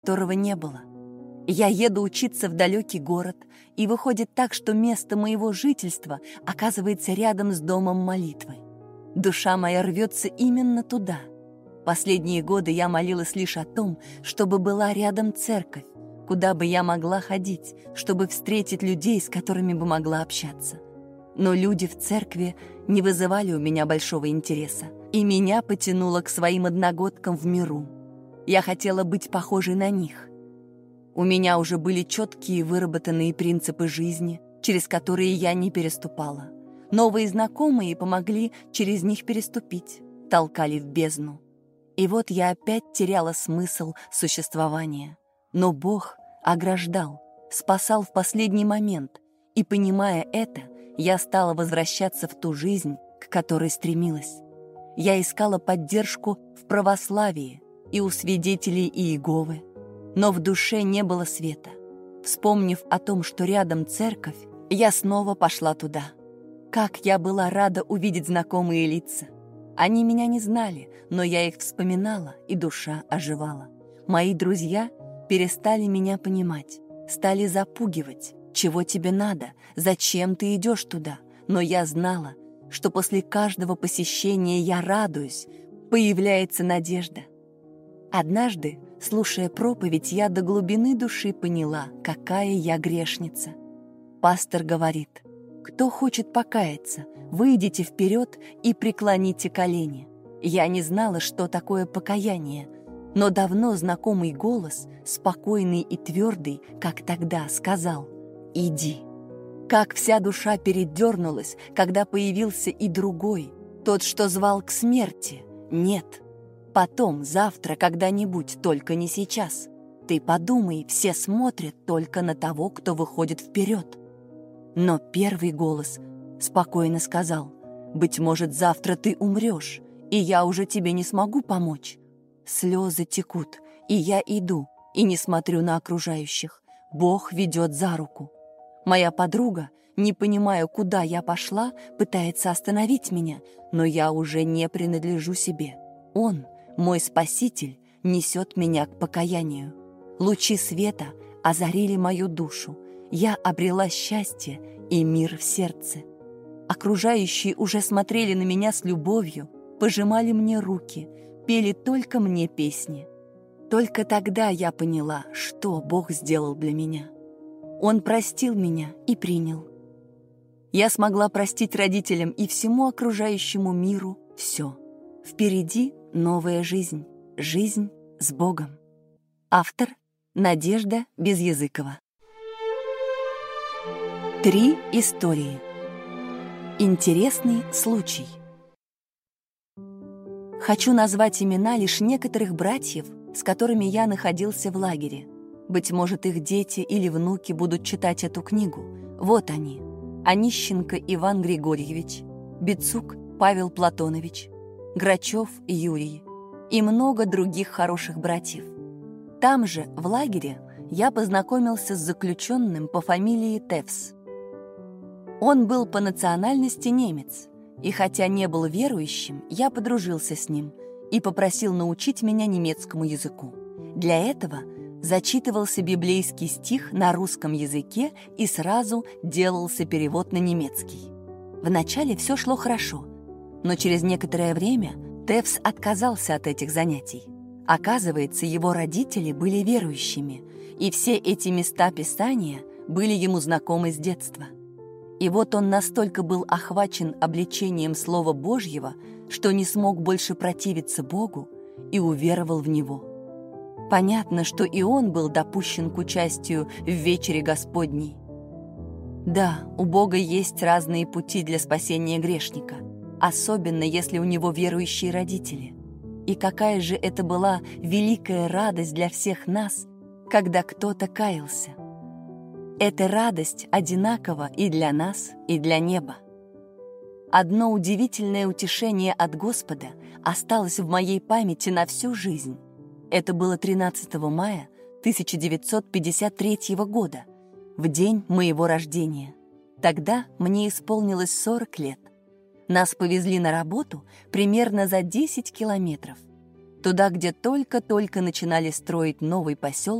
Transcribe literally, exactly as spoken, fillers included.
которого не было. Я еду учиться в далекий город, и выходит так, что место моего жительства оказывается рядом с домом молитвы. Душа моя рвется именно туда. Последние годы я молилась лишь о том, чтобы была рядом церковь, куда бы я могла ходить, чтобы встретить людей, с которыми бы могла общаться. Но люди в церкви не вызывали у меня большого интереса, и меня потянуло к своим одногодкам в миру. Я хотела быть похожей на них. У меня уже были четкие выработанные принципы жизни, через которые я не переступала. Новые знакомые помогли через них переступить, толкали в бездну. И вот я опять теряла смысл существования. Но Бог ограждал, спасал в последний момент, и, понимая это, я стала возвращаться в ту жизнь, к которой стремилась. Я искала поддержку в православии и у свидетелей Иеговы, но в душе не было света. Вспомнив о том, что рядом церковь, я снова пошла туда. Как я была рада увидеть знакомые лица. Они меня не знали, но я их вспоминала, и душа оживала. Мои друзья перестали меня понимать, стали запугивать. Чего тебе надо? Зачем ты идешь туда? Но я знала, что после каждого посещения я радуюсь, появляется надежда. Однажды, слушая проповедь, я до глубины души поняла, какая я грешница. Пастор говорит: «Кто хочет покаяться, выйдите вперед и преклоните колени». Я не знала, что такое покаяние, но давно знакомый голос, спокойный и твердый, как тогда, сказал: «Иди». Как вся душа передернулась, когда появился и другой, тот, что звал к смерти. Нет. Потом, завтра, когда-нибудь, только не сейчас. Ты подумай, все смотрят только на того, кто выходит вперед. Но первый голос спокойно сказал: «Быть может, завтра ты умрешь, и я уже тебе не смогу помочь». Слезы текут, и я иду, и не смотрю на окружающих. Бог ведет за руку. Моя подруга, не понимая, куда я пошла, пытается остановить меня, но я уже не принадлежу себе. Он, мой Спаситель, несет меня к покаянию. Лучи света озарили мою душу. Я обрела счастье и мир в сердце. Окружающие уже смотрели на меня с любовью, пожимали мне руки, пели только мне песни. Только тогда я поняла, что Бог сделал для меня. Он простил меня и принял. Я смогла простить родителям и всему окружающему миру все. Впереди новая жизнь, жизнь с Богом. Автор Надежда Безязыкова. Три истории. Интересный случай. Хочу назвать имена лишь некоторых братьев, с которыми я находился в лагере. Быть может, их дети или внуки будут читать эту книгу. Вот они. Онищенко Иван Григорьевич, Бицук Павел Платонович, Грачев Юрий и много других хороших братьев. Там же, в лагере, я познакомился с заключенным по фамилии Тевс. Он был по национальности немец, и хотя не был верующим, я подружился с ним и попросил научить меня немецкому языку. Для этого зачитывался библейский стих на русском языке и сразу делался перевод на немецкий. Вначале все шло хорошо, но через некоторое время Тевс отказался от этих занятий. Оказывается, его родители были верующими, и все эти места Писания были ему знакомы с детства. И вот он настолько был охвачен обличением Слова Божьего, что не смог больше противиться Богу и уверовал в Него. Понятно, что и он был допущен к участию в вечере Господней. Да, у Бога есть разные пути для спасения грешника, особенно если у него верующие родители. И какая же это была великая радость для всех нас, когда кто-то каялся. Эта радость одинакова и для нас, и для неба. Одно удивительное утешение от Господа осталось в моей памяти на всю жизнь. Это было тринадцатого мая тысяча девятьсот пятьдесят третьего года, в день моего рождения. Тогда мне исполнилось сорок лет. Нас повезли на работу примерно за десять километров. туда, где только-только начинали строить новый поселок